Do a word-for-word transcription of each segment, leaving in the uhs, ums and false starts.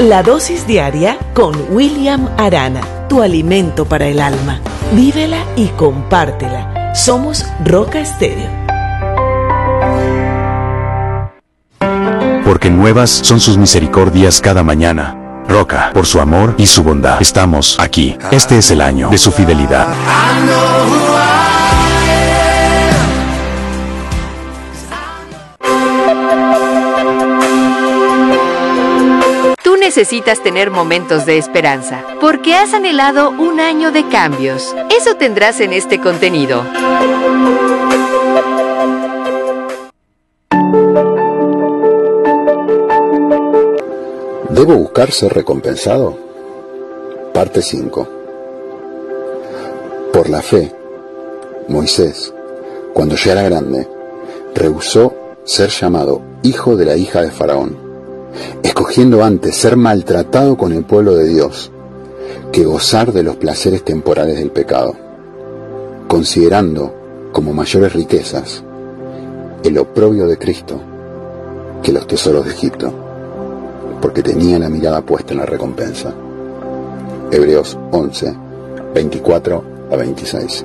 La dosis diaria con William Arana, tu alimento para el alma. Vívela y compártela. Somos Roca Estéreo. Porque nuevas son sus misericordias cada mañana. Roca, por su amor y su bondad. Estamos aquí. Este es el año de su fidelidad. Necesitas tener momentos de esperanza, porque has anhelado un año de cambios. Eso tendrás en este contenido. ¿Debo buscar ser recompensado? Parte cinco. Por la fe, Moisés, cuando ya era grande, rehusó ser llamado hijo de la hija de Faraón, escogiendo antes ser maltratado con el pueblo de Dios que gozar de los placeres temporales del pecado, considerando como mayores riquezas el oprobio de Cristo que los tesoros de Egipto, porque tenía la mirada puesta en la recompensa. Hebreos once, veinticuatro a veintiséis.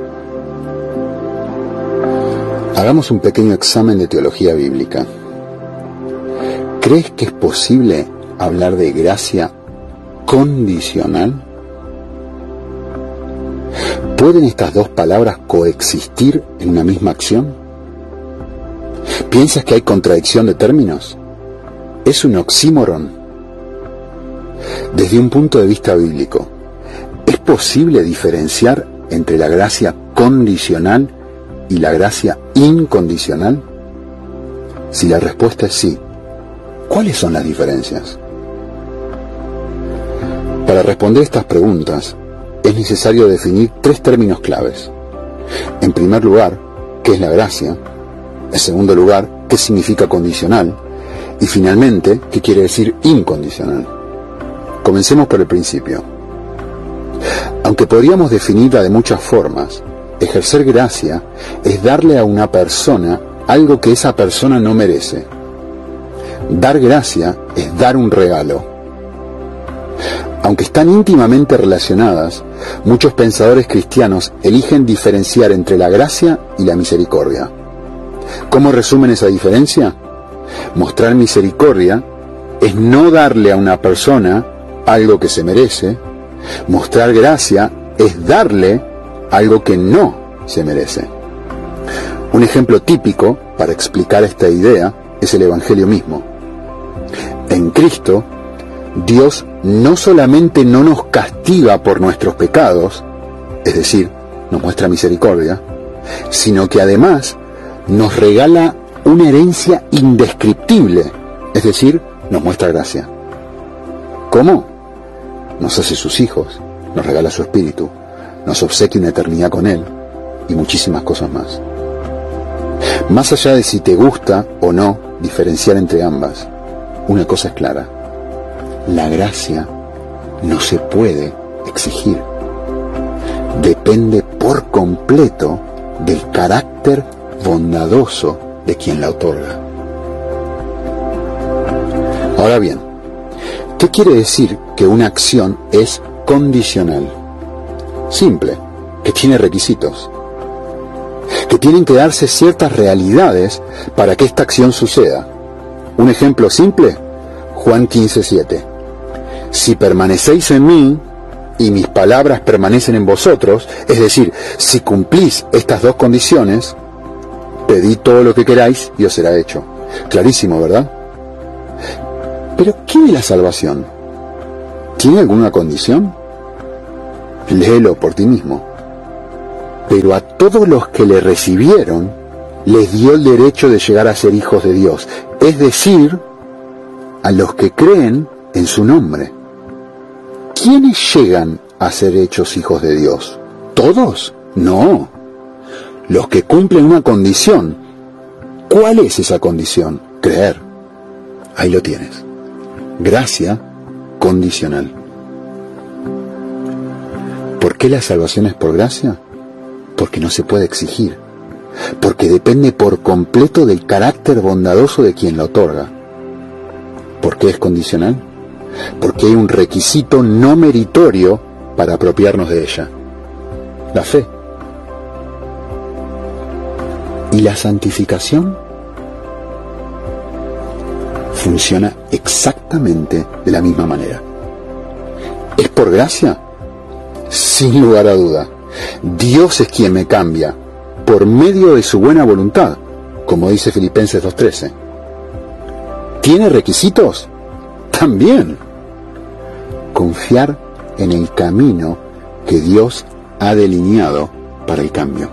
Hagamos un pequeño examen de teología bíblica. ¿Crees que es posible hablar de gracia condicional? ¿Pueden estas dos palabras coexistir en una misma acción? ¿Piensas que hay contradicción de términos? Es un oxímoron. Desde un punto de vista bíblico, ¿es posible diferenciar entre la gracia condicional y la gracia incondicional? Si la respuesta es sí, ¿cuáles son las diferencias? Para responder estas preguntas, es necesario definir tres términos claves. En primer lugar, ¿qué es la gracia? En segundo lugar, ¿qué significa condicional? Y finalmente, ¿qué quiere decir incondicional? Comencemos por el principio. Aunque podríamos definirla de muchas formas, ejercer gracia es darle a una persona algo que esa persona no merece. Dar gracia es dar un regalo. Aunque están íntimamente relacionadas, muchos pensadores cristianos eligen diferenciar entre la gracia y la misericordia. ¿Cómo resumen esa diferencia? Mostrar misericordia es no darle a una persona algo que se merece. Mostrar gracia es darle algo que no se merece. Un ejemplo típico para explicar esta idea es el Evangelio mismo. En Cristo, Dios no solamente no nos castiga por nuestros pecados, es decir, nos muestra misericordia, sino que además nos regala una herencia indescriptible, es decir, nos muestra gracia. ¿Cómo? Nos hace sus hijos, nos regala su espíritu, nos obsequia una eternidad con Él y muchísimas cosas más. Más allá de si te gusta o no diferenciar entre ambas, una cosa es clara: la gracia no se puede exigir. Depende por completo del carácter bondadoso de quien la otorga. Ahora bien, ¿qué quiere decir que una acción es condicional? Simple, que tiene requisitos, que tienen que darse ciertas realidades para que esta acción suceda. Un ejemplo simple, Juan quince, siete. Si permanecéis en mí y mis palabras permanecen en vosotros, es decir, si cumplís estas dos condiciones, pedid todo lo que queráis y os será hecho. Clarísimo, ¿verdad? Pero, ¿qué es la salvación? ¿Tiene alguna condición? Léelo por ti mismo. Pero a todos los que le recibieron, les dio el derecho de llegar a ser hijos de Dios, es decir, a los que creen en su nombre. ¿Quiénes llegan a ser hechos hijos de Dios? ¿Todos? No. Los que cumplen una condición. ¿Cuál es esa condición? Creer. Ahí lo tienes. Gracia condicional. ¿Por qué la salvación es por gracia? Porque no se puede exigir. Porque depende por completo del carácter bondadoso de quien la otorga. ¿Por qué es condicional? porque hay un requisito no meritorio para apropiarnos de ella: la fe. ¿Y la santificación? Funciona exactamente de la misma manera. ¿Es por gracia? Sin lugar a duda. Dios es quien me cambia por medio de su buena voluntad, como dice Filipenses dos trece. ¿Tiene requisitos? También. Confiar en el camino que Dios ha delineado para el cambio.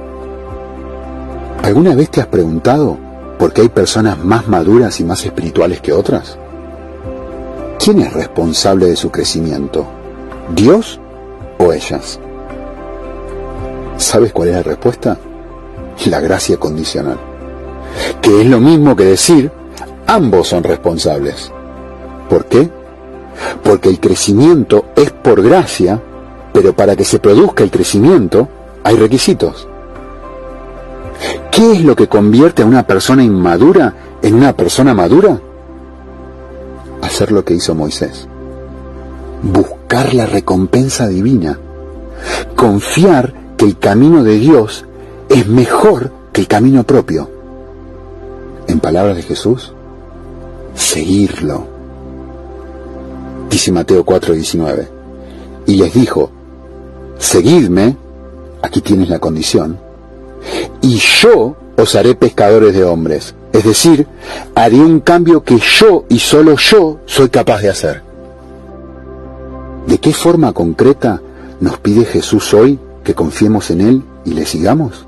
¿Alguna vez te has preguntado por qué hay personas más maduras y más espirituales que otras? ¿Quién es responsable de su crecimiento? ¿Dios o ellas? ¿Sabes cuál es la respuesta? La gracia condicional. Que es lo mismo que decir, ambos son responsables. ¿Por qué? Porque el crecimiento es por gracia, pero para que se produzca el crecimiento hay requisitos. ¿Qué es lo que convierte a una persona inmadura en una persona madura? Hacer lo que hizo Moisés. Buscar la recompensa divina. Confiar que el camino de Dios es mejor que el camino propio. En palabras de Jesús, seguirlo. Dice Mateo cuatro diecinueve. Y les dijo, seguidme, aquí tienes la condición, y yo os haré pescadores de hombres. Es decir, haré un cambio que yo y solo yo soy capaz de hacer. ¿De qué forma concreta nos pide Jesús hoy que confiemos en Él y le sigamos?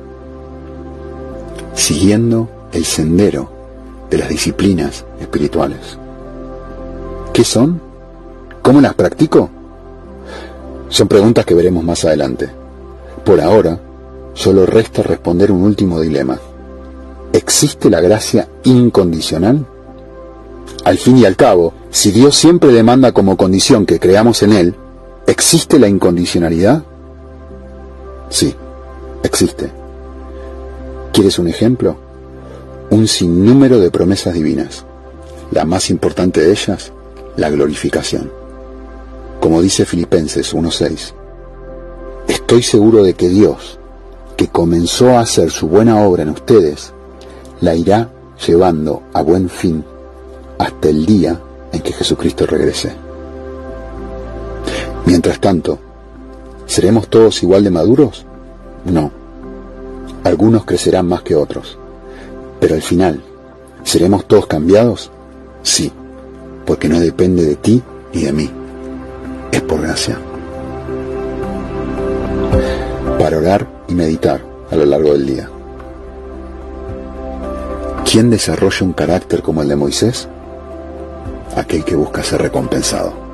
Siguiendo el sendero de las disciplinas espirituales. ¿Qué son? ¿Cómo las practico? Son preguntas que veremos más adelante. Por ahora, solo resta responder un último dilema. ¿Existe la gracia incondicional? Al fin y al cabo, si Dios siempre demanda como condición que creamos en Él, ¿existe la incondicionalidad? Sí, existe. ¿Quieres un ejemplo? Un sinnúmero de promesas divinas. La más importante de ellas, la glorificación. Como dice Filipenses uno seis, estoy seguro de que Dios, que comenzó a hacer su buena obra en ustedes, la irá llevando a buen fin hasta el día en que Jesucristo regrese. Mientras tanto, ¿seremos todos igual de maduros? No. Algunos crecerán más que otros. Pero al final, ¿seremos todos cambiados? Sí, porque no depende de ti ni de mí. Es por gracia. Para orar y meditar a lo largo del día. ¿Quién desarrolla un carácter como el de Moisés? Aquel que busca ser recompensado.